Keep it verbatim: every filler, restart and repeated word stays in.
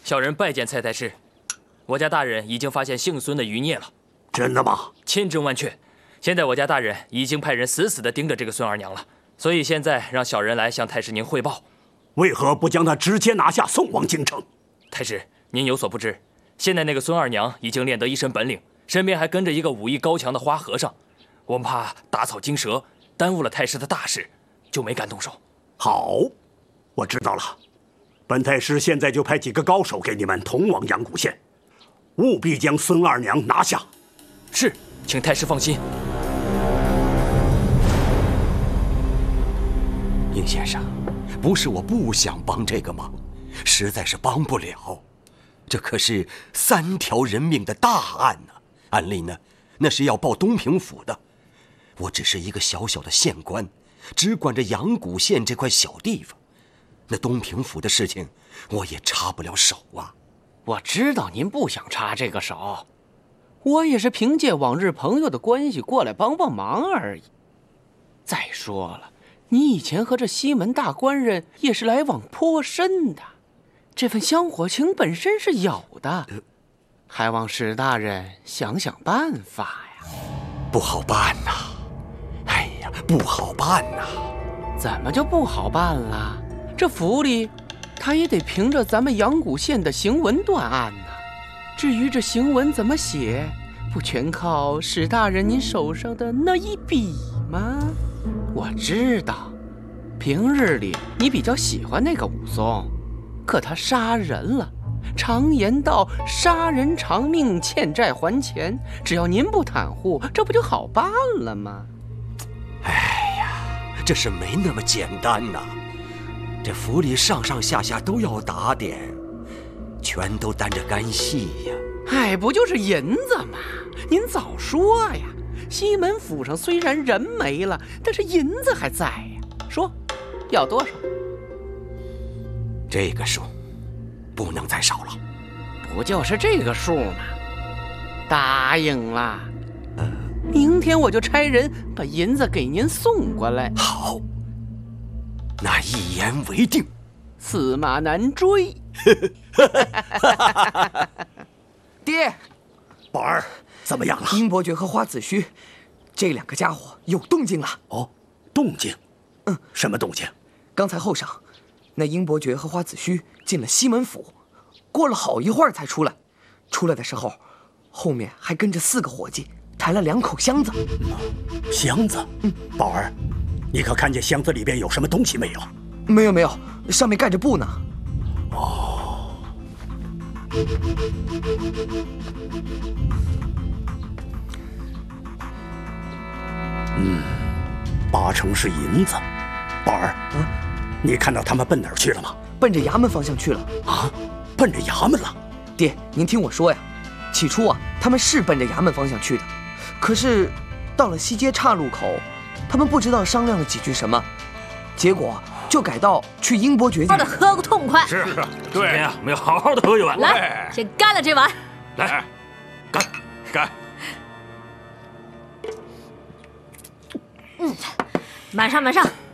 小人拜见蔡太师。我家大人已经发现姓孙的余孽了。 真的吗？ 千真万确。现在我家大人已经派人死死地盯着这个孙二娘了，所以现在让小人来向太师您汇报。 为何不将他直接拿下，送往京城？ 太师，您有所不知，现在那个孙二娘已经练得一身本领，身边还跟着一个武艺高强的花和尚。我们怕打草惊蛇，耽误了太师的大事，就没敢动手。 好，我知道了。本太师现在就派几个高手给你们同往阳谷县，务必将孙二娘拿下。 是，请太师放心。 应先生，不是我不想帮这个忙，实在是帮不了。这可是三条人命的大案呢、啊，按理呢，那是要报东平府的。我只是一个小小的县官，只管着阳谷县这块小地方，那东平府的事情我也插不了手啊。 我知道您不想插这个手，我也是凭借往日朋友的关系过来帮帮忙而已。再说了，你以前和这西门大官人也是来往颇深的，这份香火情本身是有的，还望史大人想想办法呀。 不好办呐、啊，哎呀，不好办呐、啊！ 怎么就不好办了？这府里他也得凭着咱们阳谷县的行文断案呢。至于这行文怎么写，不全靠史大人您手上的那一笔吗？我知道，平日里你比较喜欢那个武松，可他杀人了。常言道，杀人偿命，欠债还钱。只要您不袒护，这不就好办了吗？ 哎呀，这事没那么简单呐！这府里上上下下都要打点，全都担着干系呀。 哎，不就是银子吗？您早说呀！西门府上虽然人没了，但是银子还在呀。说，要多少？ 这个数不能再少了。 不就是这个数吗？答应了。呃，明天我就差人把银子给您送过来。 好，那一言为定。 驷马难追。 爹， 宝儿，怎么样了？ 殷伯爵和花子虚这两个家伙有动静了。 哦，动静？ 嗯， 什么动静？ 刚才后晌，那殷伯爵和花子虚进了西门府，过了好一会儿才出来。出来的时候，后面还跟着四个伙计，抬了两口箱子。 箱子？嗯，宝儿，你可看见箱子里边有什么东西没有？ 没有没有，上面盖着布呢。 哦。嗯，八成是银子。宝儿，嗯，你看到他们奔哪儿去了吗？ 奔着衙门方向去了。 啊，奔着衙门了？ 爹，您听我说呀，起初啊，他们是奔着衙门方向去的，可是到了西街岔路口，他们不知道商量了几句什么，结果就改到去殷伯爵家。 好的喝个痛快。 是，对呀，我们要好好的喝一碗。 来，先干了这碗。 来，干，干。 嗯，满上满上。